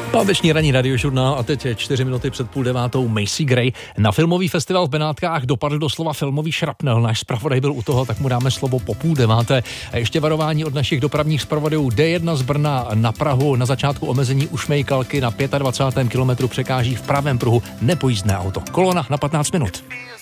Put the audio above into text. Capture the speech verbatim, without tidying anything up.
Páteční ranní radiožurnál a teď je čtyři minuty před půl devátou. Macy Gray. Na filmový festival v Benátkách dopadl doslova filmový šrapnel. Náš zpravodaj byl u toho, tak mu dáme slovo po půl deváté. A ještě varování od našich dopravních zpravodajů. D jedna z Brna na Prahu. Na začátku omezení u Šmejkalky na dvacátém pátém kilometru překáží v pravém pruhu nepojízdné auto. Kolona na patnáct minut.